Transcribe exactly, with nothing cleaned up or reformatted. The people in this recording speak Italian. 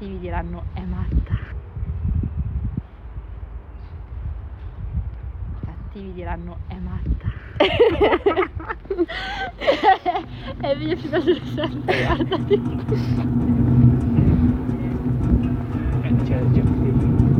cattivi diranno è matta. I cattivi diranno è matta. È il video più bello sempre, guardati.